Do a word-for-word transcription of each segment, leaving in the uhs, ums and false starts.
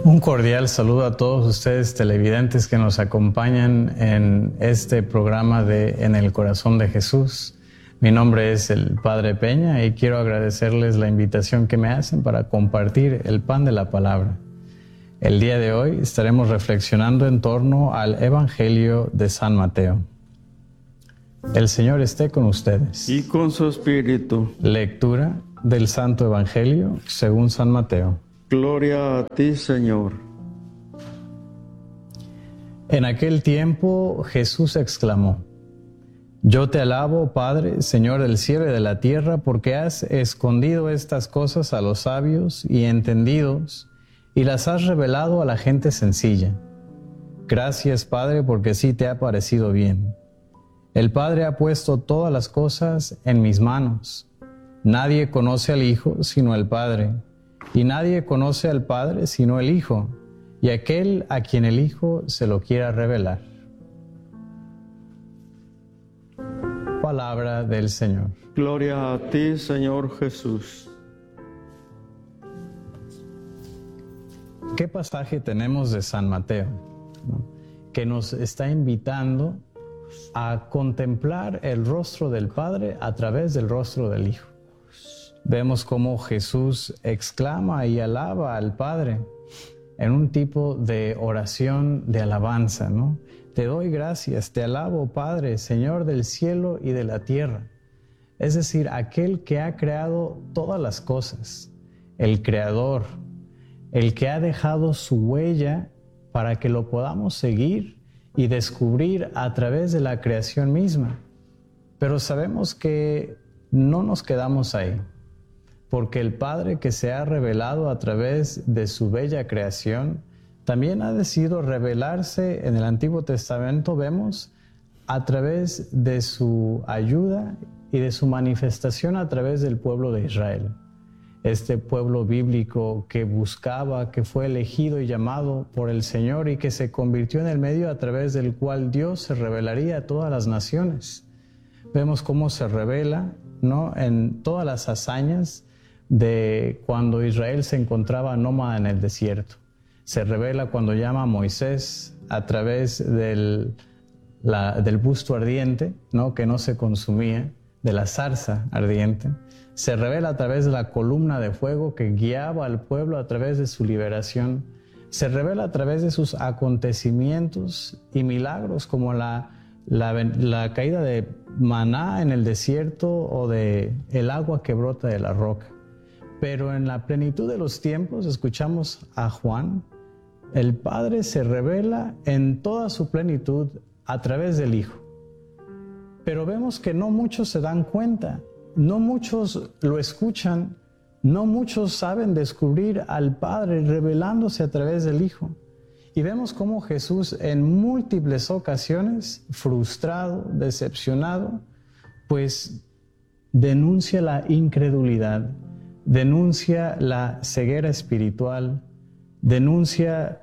Un cordial saludo a todos ustedes televidentes que nos acompañan en este programa de En el Corazón de Jesús. Mi nombre es el Padre Peña y quiero agradecerles la invitación que me hacen para compartir el pan de la palabra. El día de hoy estaremos reflexionando en torno al Evangelio de San Mateo. El Señor esté con ustedes. Y con su espíritu. Lectura del Santo Evangelio según San Mateo. Gloria a ti, Señor. En aquel tiempo Jesús exclamó: Yo te alabo, Padre, Señor del cielo y de la tierra, porque has escondido estas cosas a los sabios y entendidos y las has revelado a la gente sencilla. Gracias, Padre, porque sí te ha parecido bien. El Padre ha puesto todas las cosas en mis manos. Nadie conoce al Hijo sino el Padre, y nadie conoce al Padre sino el Hijo, y aquel a quien el Hijo se lo quiera revelar. Palabra del Señor. Gloria a ti, Señor Jesús. ¿Qué pasaje tenemos de San Mateo, ¿no?, que nos está invitando a contemplar el rostro del Padre a través del rostro del Hijo? Vemos cómo Jesús exclama y alaba al Padre en un tipo de oración de alabanza, ¿no? Te doy gracias, te alabo, Padre, Señor del cielo y de la tierra. Es decir, aquel que ha creado todas las cosas, el Creador, el que ha dejado su huella para que lo podamos seguir y descubrir a través de la creación misma. Pero sabemos que no nos quedamos ahí, porque el Padre que se ha revelado a través de su bella creación también ha decidido revelarse en el Antiguo Testamento, vemos, a través de su ayuda y de su manifestación a través del pueblo de Israel. Este pueblo bíblico que buscaba, que fue elegido y llamado por el Señor y que se convirtió en el medio a través del cual Dios se revelaría a todas las naciones. Vemos cómo se revela, ¿no?, en todas las hazañas de cuando Israel se encontraba nómada en el desierto. Se revela cuando llama a Moisés a través del, la, del busto ardiente, ¿no?, que no se consumía, de la zarza ardiente. Se revela a través de la columna de fuego que guiaba al pueblo a través de su liberación. Se revela a través de sus acontecimientos y milagros, como la, la, la caída de maná en el desierto o de el agua que brota de la roca. Pero en la plenitud de los tiempos, escuchamos a Juan, el Padre se revela en toda su plenitud a través del Hijo. Pero vemos que no muchos se dan cuenta, no muchos lo escuchan, no muchos saben descubrir al Padre revelándose a través del Hijo. Y vemos cómo Jesús en múltiples ocasiones, frustrado, decepcionado, pues denuncia la incredulidad, denuncia la ceguera espiritual, denuncia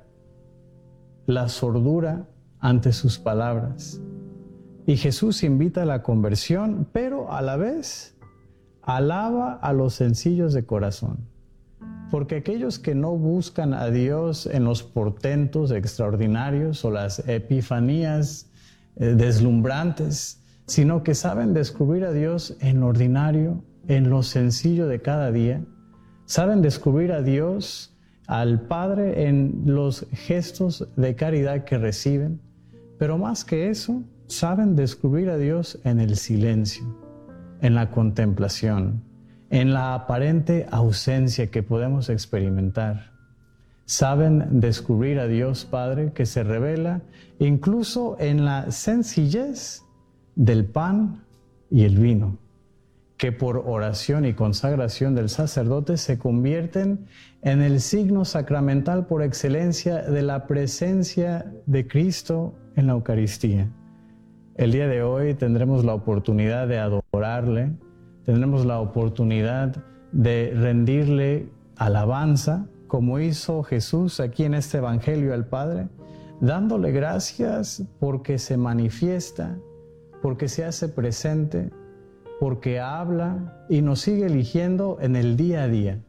la sordura ante sus palabras. Y Jesús invita a la conversión, pero a la vez alaba a los sencillos de corazón. Porque aquellos que no buscan a Dios en los portentos extraordinarios o las epifanías eh, deslumbrantes, sino que saben descubrir a Dios en lo ordinario, en lo sencillo de cada día, saben descubrir a Dios, al Padre, en los gestos de caridad que reciben, pero más que eso, saben descubrir a Dios en el silencio, en la contemplación, en la aparente ausencia que podemos experimentar. Saben descubrir a Dios Padre que se revela incluso en la sencillez del pan y el vino, que por oración y consagración del sacerdote se convierten en el signo sacramental por excelencia de la presencia de Cristo en la Eucaristía. El día de hoy tendremos la oportunidad de adorarle, tendremos la oportunidad de rendirle alabanza, como hizo Jesús aquí en este Evangelio al Padre, dándole gracias porque se manifiesta, porque se hace presente, porque habla y nos sigue eligiendo en el día a día.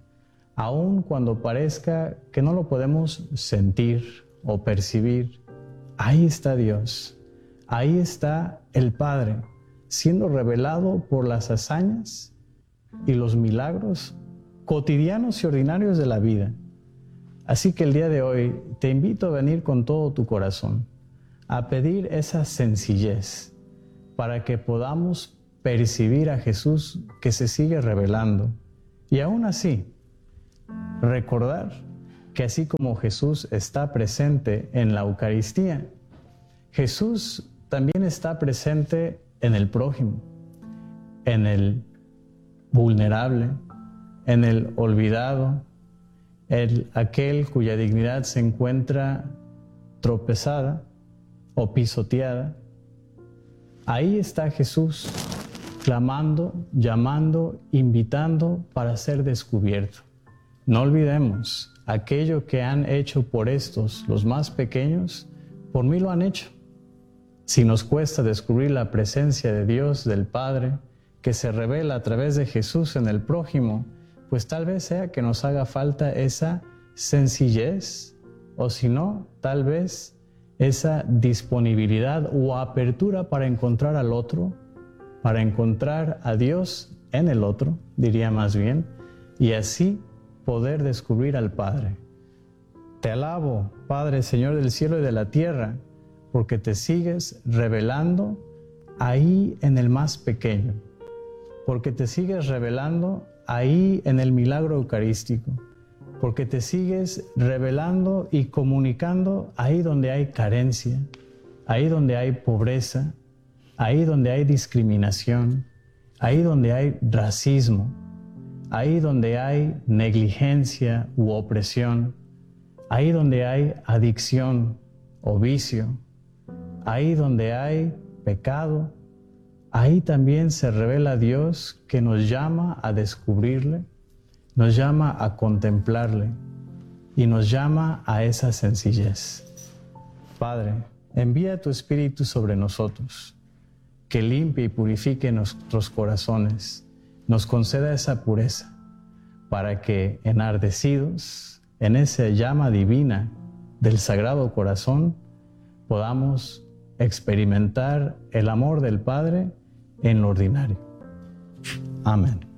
aun cuando parezca que no lo podemos sentir o percibir, ahí está Dios, ahí está el Padre, siendo revelado por las hazañas y los milagros cotidianos y ordinarios de la vida. Así que el día de hoy te invito a venir con todo tu corazón, a pedir esa sencillez para que podamos percibir a Jesús que se sigue revelando. Y aún así, recordar que así como Jesús está presente en la Eucaristía, Jesús también está presente en el prójimo, en el vulnerable, en el olvidado, el, aquel cuya dignidad se encuentra tropezada o pisoteada. Ahí está Jesús, clamando, llamando, invitando para ser descubierto. No olvidemos, aquello que han hecho por estos, los más pequeños, por mí lo han hecho. Si nos cuesta descubrir la presencia de Dios, del Padre, que se revela a través de Jesús en el prójimo, pues tal vez sea que nos haga falta esa sencillez, o si no, tal vez esa disponibilidad o apertura para encontrar al otro, para encontrar a Dios en el otro, diría más bien, y así poder descubrir al Padre. Te alabo, Padre, Señor del cielo y de la tierra, porque te sigues revelando ahí en el más pequeño, porque te sigues revelando ahí en el milagro eucarístico, porque te sigues revelando y comunicando ahí donde hay carencia, ahí donde hay pobreza, ahí donde hay discriminación, ahí donde hay racismo, ahí donde hay negligencia u opresión, ahí donde hay adicción o vicio, ahí donde hay pecado, ahí también se revela Dios que nos llama a descubrirle, nos llama a contemplarle y nos llama a esa sencillez. Padre, envía tu Espíritu sobre nosotros, que limpie y purifique nuestros corazones, nos conceda esa pureza, para que, enardecidos en esa llama divina del Sagrado Corazón, podamos experimentar el amor del Padre en lo ordinario. Amén.